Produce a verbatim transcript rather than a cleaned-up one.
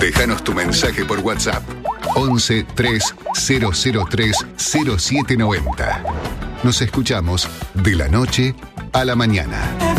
Déjanos tu mensaje por WhatsApp once tres cero cero tres cero siete noventa. Nos escuchamos de la noche a la mañana.